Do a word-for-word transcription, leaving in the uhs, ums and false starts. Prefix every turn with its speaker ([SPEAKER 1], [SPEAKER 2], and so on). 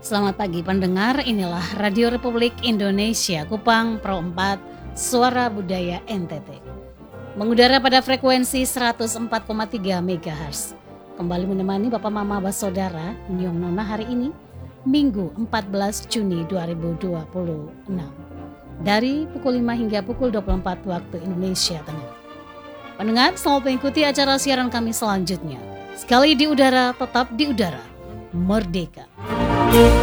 [SPEAKER 1] Selamat pagi pendengar, inilah Radio Republik Indonesia Kupang Pro empat, Suara Budaya N T T. Mengudara pada frekuensi seratus empat koma tiga megahertz. Kembali menemani Bapak Mama Basodara, Nyong Nona hari ini, Minggu empat belas Juni dua ribu dua puluh enam. Dari pukul lima hingga pukul dua puluh empat waktu Indonesia Tengah. Pendengar, selamat mengikuti acara siaran kami selanjutnya. Sekali di udara, tetap di udara. Merdeka.